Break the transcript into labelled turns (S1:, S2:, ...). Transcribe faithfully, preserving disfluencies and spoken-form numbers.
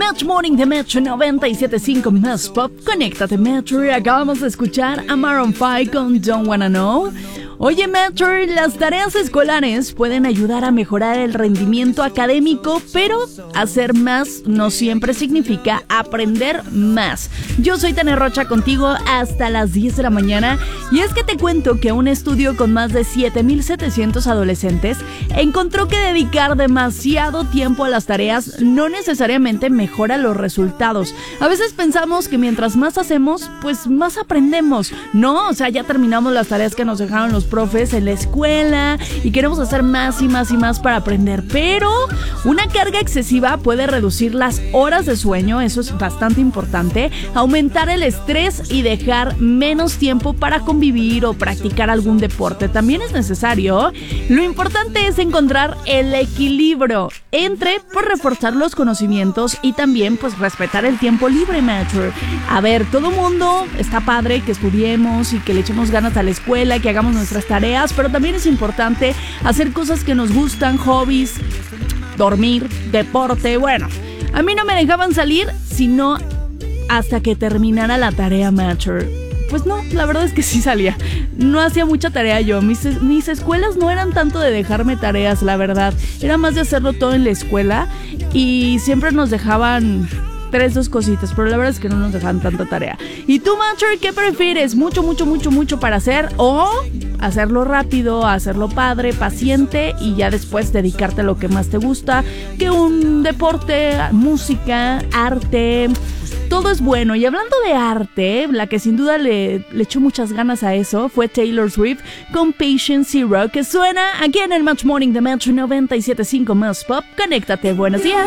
S1: Match Morning de Metro noventa y siete punto cinco Más Pop. Conéctate, Metro. Acabamos de escuchar a Maroon cinco con Don't Wanna Know. Oye, Metro, las tareas escolares pueden ayudar a mejorar el rendimiento académico, pero hacer más no siempre significa aprender más. Yo soy Tania Rocha contigo hasta las diez de la mañana y es que te cuento que un estudio con más de siete mil setecientos adolescentes encontró que dedicar demasiado tiempo a las tareas no necesariamente mejora los resultados. A veces pensamos que mientras más hacemos, pues más aprendemos. No, o sea, ya terminamos las tareas que nos dejaron los profes en la escuela y queremos hacer más y más y más para aprender, pero una carga excesiva puede reducir las horas de sueño, eso es bastante importante, aumentar el estrés y dejar menos tiempo para convivir o practicar algún deporte. También es necesario. Lo importante es encontrar el equilibrio entre pues reforzar los conocimientos y también pues respetar el tiempo libre, Metro. A ver, todo mundo está padre que estudiemos y que le echemos ganas a la escuela, que hagamos nuestras tareas, pero también es importante hacer cosas que nos gustan, hobbies, dormir, deporte. Bueno, a mí no me dejaban salir sino hasta que terminara la tarea, Metro. Pues no, la verdad es que sí salía. No hacía mucha tarea yo. Mis, mis escuelas no eran tanto de dejarme tareas, la verdad. Era más de hacerlo todo en la escuela y siempre nos dejaban tres, dos cositas, pero la verdad es que no nos dejaban tanta tarea. ¿Y tú, Matcher, qué prefieres? ¿Mucho, mucho, mucho, mucho para hacer? ¿O hacerlo rápido, hacerlo padre, paciente y ya después dedicarte a lo que más te gusta? Que un deporte, música, arte, todo es bueno. Y hablando de arte, la que sin duda le, le echó muchas ganas a eso fue Taylor Swift con Patient Zero, que suena aquí en el Match Morning de Metro noventa y siete punto cinco Más Pop. Conéctate, buenos días.